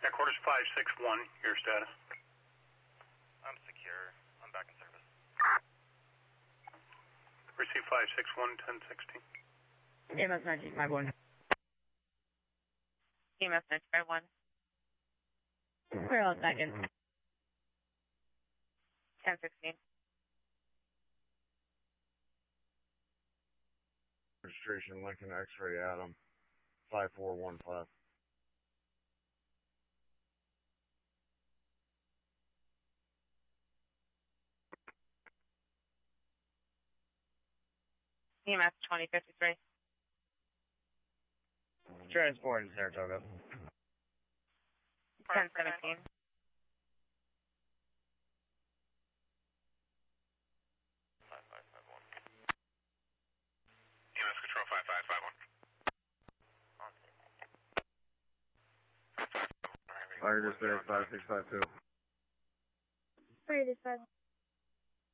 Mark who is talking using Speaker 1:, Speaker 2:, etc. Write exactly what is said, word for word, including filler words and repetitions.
Speaker 1: Headquarters five six one, your status.
Speaker 2: I'm secure. I'm back in service.
Speaker 1: Receive five six one, ten sixteen.
Speaker 3: E M S nineteen five one.
Speaker 4: E M S nineteen five one.
Speaker 3: We're on second.
Speaker 4: ten sixteen.
Speaker 5: Registration Lincoln X-ray Adam. five four one five.
Speaker 4: E M S twenty fifty-three.
Speaker 3: Transport in Saratoga.
Speaker 4: ten seventeen.
Speaker 2: five five five one.
Speaker 1: E M S control five five five one.
Speaker 2: On.
Speaker 5: Fire dispatch five six five two.
Speaker 6: Fire dispatch.